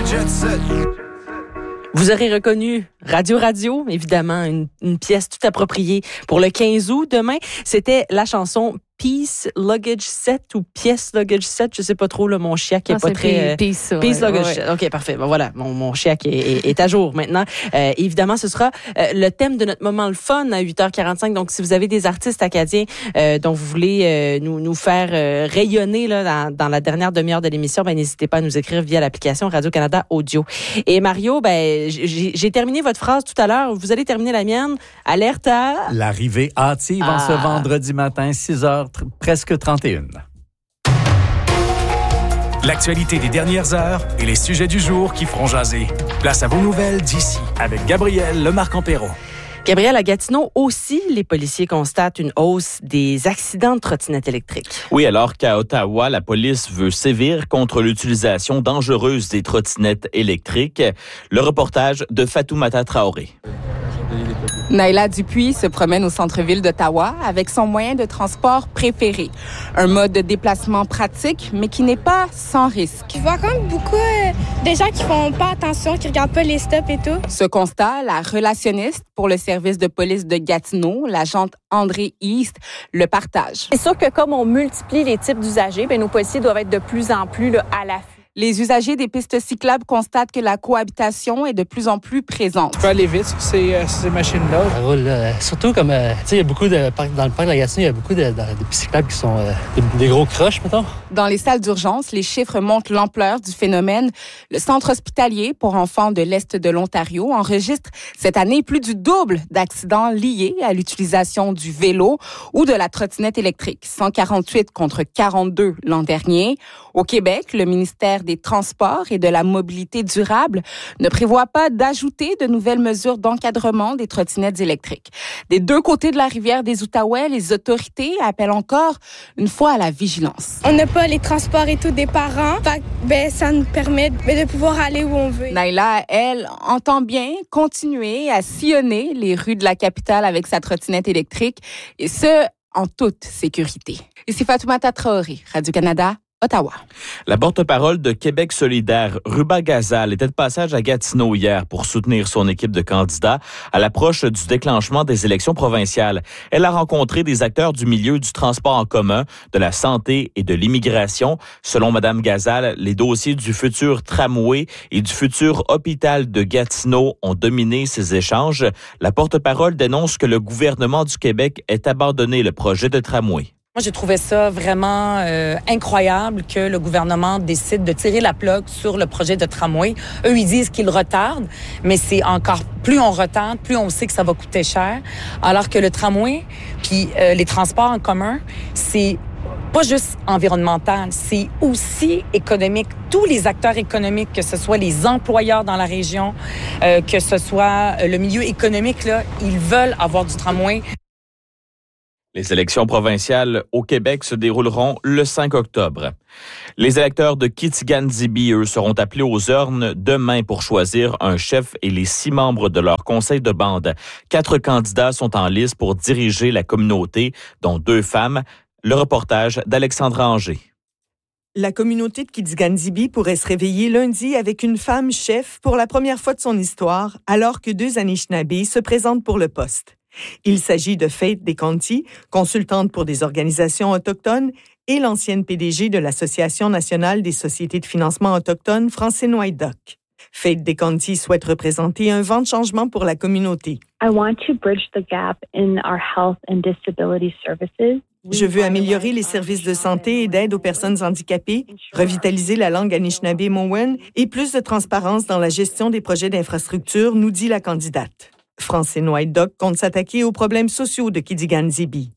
jet set. Vous aurez reconnu Radio, évidemment, une pièce tout appropriée pour le 15 août. Demain, c'était la chanson Peace Luggage Set ou Pièce Luggage Set, je sais pas trop, là, mon chiac est pas très... Peace Luggage Set. OK, parfait. Bon, voilà, mon chiac est à jour maintenant. Évidemment, ce sera le thème de notre moment le fun à 8h45. Donc, si vous avez des artistes acadiens dont vous voulez nous faire rayonner là, dans la dernière demi-heure de l'émission, ben n'hésitez pas à nous écrire via l'application Radio-Canada Audio. Et Mario, ben j'ai terminé votre phrase tout à l'heure. Vous allez terminer la mienne. Alerte à... L'arrivée hâtive en ce vendredi matin, 6h, presque 31. L'actualité des dernières heures et les sujets du jour qui feront jaser. Place à vos nouvelles d'ici avec Gabriel Lemarque-Empéraud. Gabriel, à Gatineau aussi, les policiers constatent une hausse des accidents de trottinettes électriques. Oui, alors qu'à Ottawa, la police veut sévir contre l'utilisation dangereuse des trottinettes électriques. Le reportage de Fatoumata Traoré. Naila Dupuis se promène au centre-ville d'Ottawa avec son moyen de transport préféré. Un mode de déplacement pratique, mais qui n'est pas sans risque. Je vois quand même beaucoup de gens qui font pas attention, qui regardent pas les stops et tout. Ce constat, la relationniste pour le service de police de Gatineau, l'agente André East, le partage. C'est sûr que comme on multiplie les types d'usagers, nos policiers doivent être de plus en plus à l'affût. Les usagers des pistes cyclables constatent que la cohabitation est de plus en plus présente. Tu peux aller vite sur ces machines-là. Ça roule, surtout comme, tu sais, il y a beaucoup dans le parc de la Gatineau, il y a beaucoup de pistes cyclables qui sont des gros croches, mettons. Dans les salles d'urgence, les chiffres montrent l'ampleur du phénomène. Le centre hospitalier pour enfants de l'Est de l'Ontario enregistre cette année plus du double d'accidents liés à l'utilisation du vélo ou de la trottinette électrique. 148 contre 42 l'an dernier. Au Québec, le ministère des Transports et de la Mobilité durable ne prévoit pas d'ajouter de nouvelles mesures d'encadrement des trottinettes électriques. Des deux côtés de la rivière des Outaouais, les autorités appellent encore une fois à la vigilance. On n'a pas les transports et tout des parents, ça nous permet de pouvoir aller où on veut. Naila, elle, entend bien continuer à sillonner les rues de la capitale avec sa trottinette électrique, et ce, en toute sécurité. Ici Fatoumata Traoré, Radio-Canada, Ottawa. La porte-parole de Québec solidaire, Ruba Gazal, était de passage à Gatineau hier pour soutenir son équipe de candidats à l'approche du déclenchement des élections provinciales. Elle a rencontré des acteurs du milieu du transport en commun, de la santé et de l'immigration. Selon Mme Gazal, les dossiers du futur tramway et du futur hôpital de Gatineau ont dominé ces échanges. La porte-parole dénonce que le gouvernement du Québec ait abandonné le projet de tramway. Moi, j'ai trouvé ça vraiment incroyable que le gouvernement décide de tirer la plug sur le projet de tramway. Eux, ils disent qu'ils retardent, mais c'est encore plus on retarde, plus on sait que ça va coûter cher. Alors que le tramway, puis les transports en commun, c'est pas juste environnemental, c'est aussi économique. Tous les acteurs économiques, que ce soit les employeurs dans la région, que ce soit le milieu économique, là, ils veulent avoir du tramway. Les élections provinciales au Québec se dérouleront le 5 octobre. Les électeurs de Kitigan-Zibi, eux, seront appelés aux urnes demain pour choisir un chef et les 6 membres de leur conseil de bande. 4 candidats sont en liste pour diriger la communauté, dont 2 femmes. Le reportage d'Alexandra Anger. La communauté de Kitigan-Zibi pourrait se réveiller lundi avec une femme chef pour la première fois de son histoire, alors que 2 Anishinabés se présentent pour le poste. Il s'agit de Faith Deconti, consultante pour des organisations autochtones, et l'ancienne PDG de l'Association nationale des sociétés de financement autochtones, Francine White Duck. Faith Deconti souhaite représenter un vent de changement pour la communauté. I want to bridge the gap in our health and disability services. Je veux améliorer les services de santé et d'aide aux personnes handicapées, revitaliser la langue Anishinaabe-Mowen et plus de transparence dans la gestion des projets d'infrastructure, nous dit la candidate. Francine White Duck compte s'attaquer aux problèmes sociaux de Kitigan-Zibi.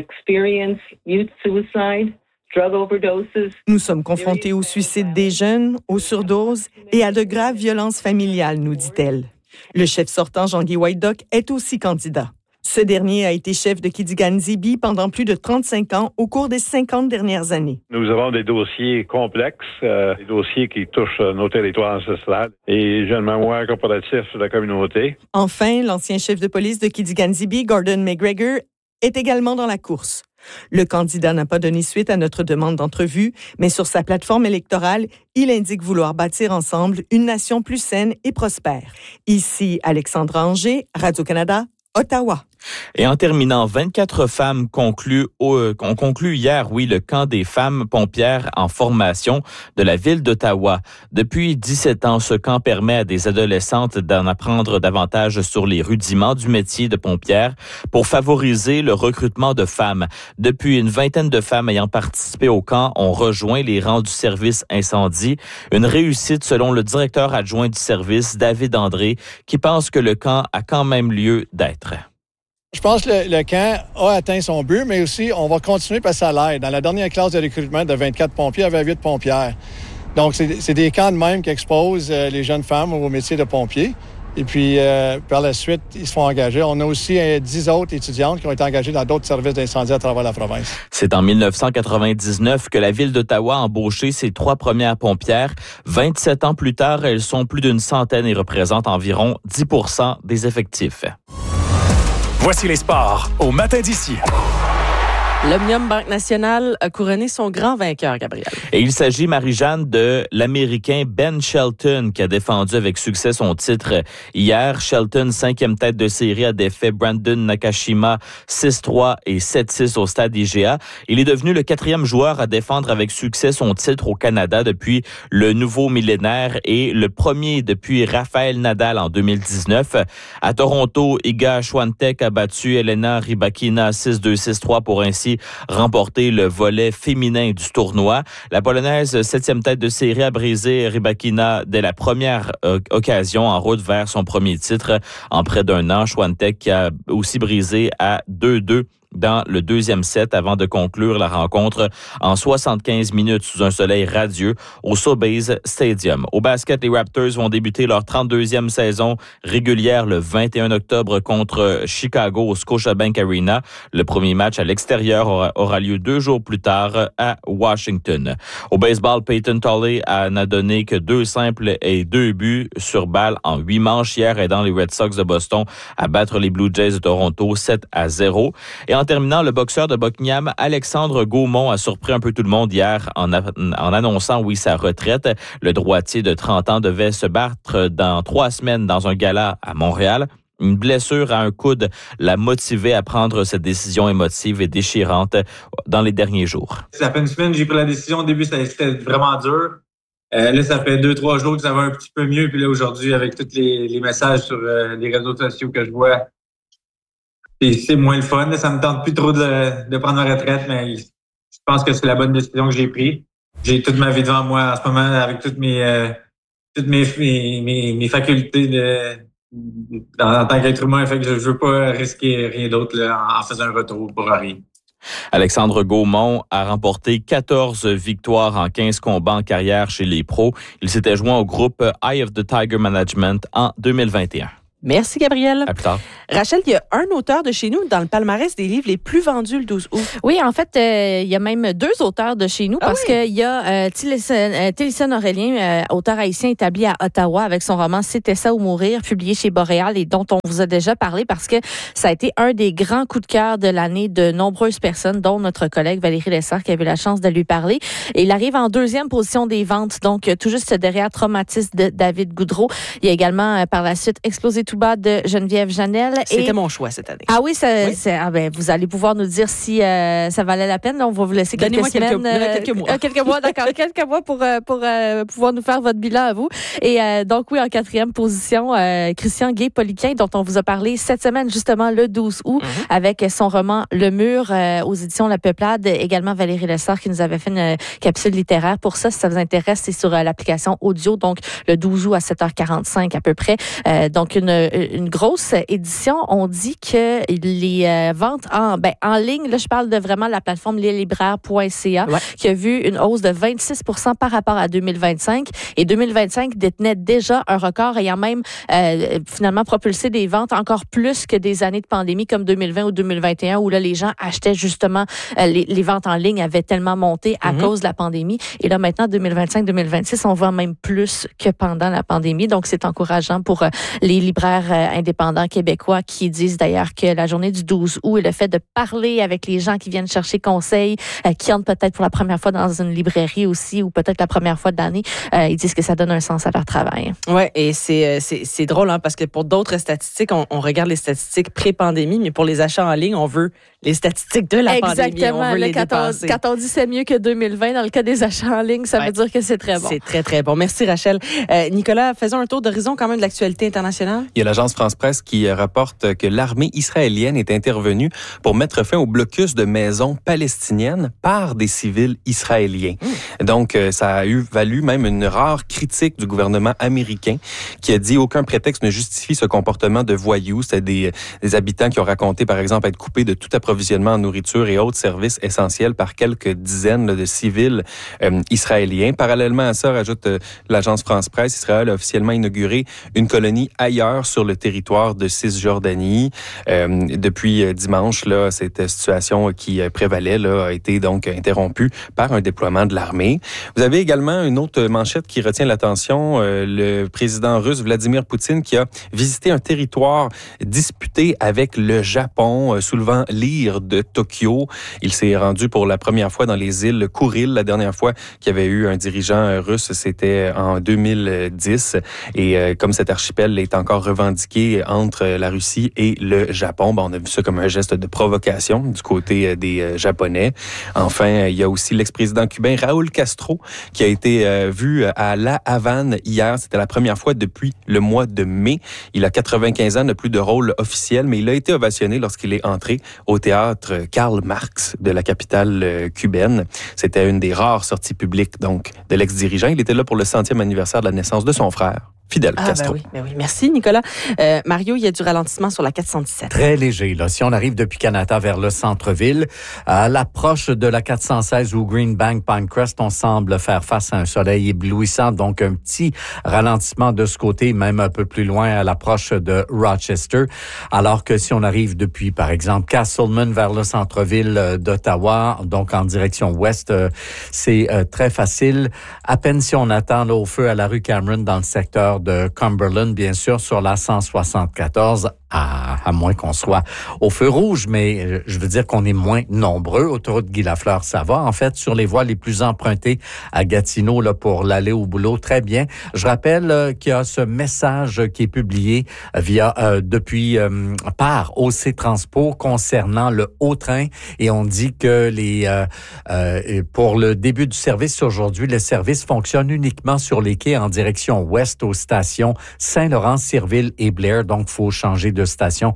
Nous sommes confrontés au suicide des jeunes, aux surdoses et à de graves violences familiales, nous dit-elle. Le chef sortant, Jean-Guy White Duck, est aussi candidat. Ce dernier a été chef de Kitigan-Zibi pendant plus de 35 ans au cours des 50 dernières années. Nous avons des dossiers complexes, des dossiers qui touchent nos territoires ancestrales et j'ai une mémoire corporative de la communauté. Enfin, l'ancien chef de police de Kitigan-Zibi, Gordon McGregor, est également dans la course. Le candidat n'a pas donné suite à notre demande d'entrevue, mais sur sa plateforme électorale, il indique vouloir bâtir ensemble une nation plus saine et prospère. Ici, Alexandra Anger, Radio-Canada, Ottawa. Et en terminant, 24 femmes ont conclu hier, le camp des femmes pompières en formation de la ville d'Ottawa. Depuis 17 ans, ce camp permet à des adolescentes d'en apprendre davantage sur les rudiments du métier de pompière pour favoriser le recrutement de femmes. Depuis, une vingtaine de femmes ayant participé au camp ont rejoint les rangs du service incendie. Une réussite selon le directeur adjoint du service, David André, qui pense que le camp a quand même lieu d'être. Je pense que le camp a atteint son but, mais aussi, on va continuer parce que ça l'aide. Dans la dernière classe de recrutement de 24 pompiers, il y avait 8 pompières. Donc, c'est des camps de même qui exposent les jeunes femmes au métier de pompier. Et puis, par la suite, ils se font engager. On a aussi 10 autres étudiantes qui ont été engagées dans d'autres services d'incendie à travers la province. C'est en 1999 que la ville d'Ottawa a embauché ses 3 premières pompières. 27 ans plus tard, elles sont plus d'une centaine et représentent environ 10% des effectifs. Voici les sports au matin d'ici. L'Omnium Banque Nationale a couronné son grand vainqueur, Gabriel. Et il s'agit, Marie-Jeanne, de l'Américain Ben Shelton qui a défendu avec succès son titre hier. Shelton, 5e tête de série, a défait Brandon Nakashima 6-3 et 7-6 au stade IGA. Il est devenu le 4e joueur à défendre avec succès son titre au Canada depuis le nouveau millénaire et le premier depuis Rafael Nadal en 2019. À Toronto, Iga Swiatek a battu Elena Rybakina 6-2, 6-3 pour ainsi remporter le volet féminin du tournoi. La Polonaise, 7e tête de série, a brisé Rybakina dès la première occasion en route vers son premier titre en près d'un an. Swiatek qui a aussi brisé à 2-2 dans le 2e set avant de conclure la rencontre en 75 minutes sous un soleil radieux au SoBase Stadium. Au basket, les Raptors vont débuter leur 32e saison régulière le 21 octobre contre Chicago au Scotiabank Arena. Le premier match à l'extérieur aura lieu 2 jours plus tard à Washington. Au baseball, Peyton Tolley n'a donné que 2 simples et 2 buts sur balle en 8 manches hier, aidant les Red Sox de Boston à battre les Blue Jays de Toronto 7-0. Et en terminant, le boxeur de Buckingham, Alexandre Gaumont, a surpris un peu tout le monde hier en annonçant, sa retraite. Le droitier de 30 ans devait se battre dans 3 semaines dans un gala à Montréal. Une blessure à un coude l'a motivé à prendre cette décision émotive et déchirante dans les derniers jours. Ça fait une semaine que j'ai pris la décision. Au début, c'était vraiment dur. Là, ça fait 2-3 jours que ça va un petit peu mieux. Puis là, aujourd'hui, avec tous les messages sur les réseaux sociaux que je vois, c'est moins le fun. Ça me tente plus trop de prendre ma retraite, mais je pense que c'est la bonne décision que j'ai prise. J'ai toute ma vie devant moi en ce moment avec toutes mes facultés en tant qu'être humain. Fait que je veux pas risquer rien d'autre en faisant un retour pour rien. Alexandre Gaumont a remporté 14 victoires en 15 combats en carrière chez les pros. Il s'était joint au groupe Eye of the Tiger Management en 2021. Merci, Gabriel. À plus tard. Rachel, il y a un auteur de chez nous dans le palmarès des livres les plus vendus le 12 août. Oui, en fait, il y a même 2 auteurs de chez nous parce qu'il y a Télésson Aurélien, auteur haïtien établi à Ottawa avec son roman « C'était ça ou mourir », publié chez Boréal et dont on vous a déjà parlé parce que ça a été un des grands coups de cœur de l'année de nombreuses personnes, dont notre collègue Valérie Lessard qui a eu la chance de lui parler. Et il arrive en 2e position des ventes, donc tout juste derrière Traumatisme de David Goudreau. Il y a également par la suite Explosé tout bas de Geneviève Janel. C'était mon choix cette année. Ah oui, vous allez pouvoir nous dire si ça valait la peine. Là, on va vous laisser quelques semaines. Quelques mois. Quelques mois, d'accord. Quelques mois pour pouvoir nous faire votre bilan à vous. Et donc, oui, en 4e position, Christian Gay-Poliquin, dont on vous a parlé cette semaine, justement, le 12 août, avec son roman Le Mur aux éditions La Peuplade. Également, Valérie Lessard qui nous avait fait une capsule littéraire pour ça. Si ça vous intéresse, c'est sur l'application audio, donc le 12 août à 7h45 à peu près. Donc, une grosse édition. On dit que les ventes en ligne, là, je parle de vraiment la plateforme leslibraires.ca, qui a vu une hausse de 26% par rapport à 2025. Et 2025 détenait déjà un record ayant même finalement propulsé des ventes encore plus que des années de pandémie comme 2020 ou 2021 où là, les gens achetaient justement, les ventes en ligne avaient tellement monté à cause de la pandémie. Et là, maintenant, 2025-2026, on vend même plus que pendant la pandémie. Donc, c'est encourageant pour les libraires parlementaires indépendants québécois qui disent d'ailleurs que la journée du 12 août et le fait de parler avec les gens qui viennent chercher conseil, qui entrent peut-être pour la première fois dans une librairie aussi ou peut-être la première fois de l'année, ils disent que ça donne un sens à leur travail. Oui, et c'est drôle parce que pour d'autres statistiques, on regarde les statistiques pré-pandémie, mais pour les achats en ligne, on veut les statistiques de la pandémie. On veut les dépasser. Quand on dit c'est mieux que 2020, dans le cas des achats en ligne, ça veut dire que c'est très bon. C'est très, très bon. Merci, Rachel. Nicolas, faisons un tour d'horizon quand même de l'actualité internationale. Il y a l'agence France-Presse qui rapporte que l'armée israélienne est intervenue pour mettre fin au blocus de maisons palestiniennes par des civils israéliens. Donc, ça a valu même une rare critique du gouvernement américain qui a dit aucun prétexte ne justifie ce comportement de voyous. C'est des habitants qui ont raconté, par exemple, être coupés de tout approvisionnement en nourriture et autres services essentiels par quelques dizaines de civils israéliens. Parallèlement à ça, rajoute l'agence France-Presse, Israël a officiellement inauguré une colonie ailleurs sur le territoire de Cisjordanie. Depuis dimanche, là, cette situation qui prévalait là, a été donc interrompue par un déploiement de l'armée. Vous avez également une autre manchette qui retient l'attention, le président russe Vladimir Poutine qui a visité un territoire disputé avec le Japon, soulevant l'ire de Tokyo. Il s'est rendu pour la première fois dans les îles Kouril. La dernière fois qu'il y avait eu un dirigeant russe, c'était en 2010. Et comme cet archipel est encore revendiqué entre la Russie et le Japon, on a vu ça comme un geste de provocation du côté des Japonais. Enfin, il y a aussi l'ex-président cubain Raúl Castro qui a été vu à La Havane hier. C'était la première fois depuis le mois de mai. Il a 95 ans, n'a plus de rôle officiel, mais il a été ovationné lorsqu'il est entré au théâtre Karl Marx de la capitale cubaine. C'était une des rares sorties publiques donc de l'ex-dirigeant. Il était là pour le 100e anniversaire de la naissance de son frère. Fidel Castro. Ben oui. Merci, Nicolas. Mario, il y a du ralentissement sur la 417. Très léger, là. Si on arrive depuis Canada vers le centre-ville, à l'approche de la 416 ou Greenbank Pinecrest, on semble faire face à un soleil éblouissant. Donc, un petit ralentissement de ce côté, même un peu plus loin à l'approche de Rochester. Alors que si on arrive depuis, par exemple, Castleman vers le centre-ville d'Ottawa, donc en direction ouest, c'est très facile. À peine si on attend là, au feu à la rue Cameron dans le secteur de Cumberland, bien sûr, sur la 174, à moins qu'on soit au feu rouge, mais je veux dire qu'on est moins nombreux. Autoroute Guy-Lafleur, ça va. En fait, sur les voies les plus empruntées à Gatineau, là, pour l'aller au boulot, très bien. Je rappelle qu'il y a ce message qui est publié depuis par OC Transpo concernant le haut-train et on dit que pour le début du service aujourd'hui, le service fonctionne uniquement sur les quais en direction ouest aux stations Saint-Laurent, Sirville et Blair. Donc, il faut changer de station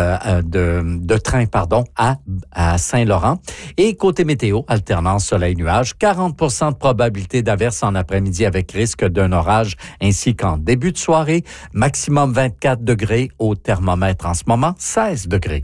de train à Saint-Laurent. Et côté météo, alternance soleil-nuage, 40% de probabilité d'averse en après-midi avec risque d'un orage ainsi qu'en début de soirée, maximum 24 degrés au thermomètre en ce moment, 16 degrés.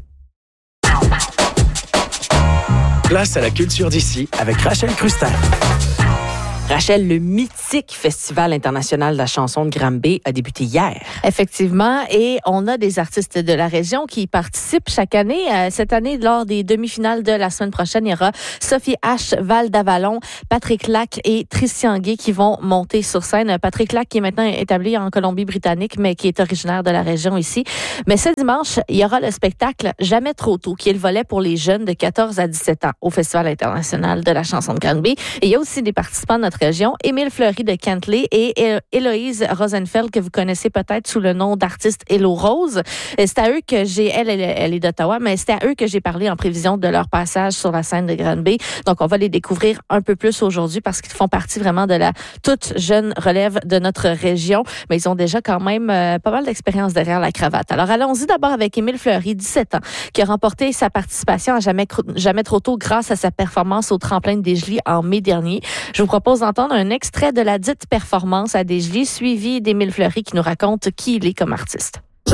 Place à la culture d'ici avec Rachel Crustin. Rachel, le mythique Festival international de la chanson de Granby a débuté hier. Effectivement, et on a des artistes de la région qui y participent chaque année. Cette année, lors des demi-finales de la semaine prochaine, il y aura Sophie H, Val d'Avalon, Patrick Lac et Tristan Gay qui vont monter sur scène. Patrick Lac qui est maintenant établi en Colombie-Britannique, mais qui est originaire de la région ici. Mais ce dimanche, il y aura le spectacle Jamais trop tôt, qui est le volet pour les jeunes de 14 à 17 ans au Festival international de la chanson de Granby. Et il y a aussi des participants de notre région, Émile Fleury de Kentley et Héloïse Rosenfeld, que vous connaissez peut-être sous le nom d'artiste Hello Rose. C'est à eux que elle est d'Ottawa, mais c'est à eux que j'ai parlé en prévision de leur passage sur la scène de Granby. Donc, on va les découvrir un peu plus aujourd'hui parce qu'ils font partie vraiment de la toute jeune relève de notre région, mais ils ont déjà quand même pas mal d'expérience derrière la cravate. Alors, allons-y d'abord avec Émile Fleury, 17 ans, qui a remporté sa participation à Jamais trop tôt grâce à sa performance au tremplin de Desjely en mai dernier. Je vous propose d'entendre un extrait de la dite performance à Desjely, suivi d'Émile Fleury qui nous raconte qui il est comme artiste.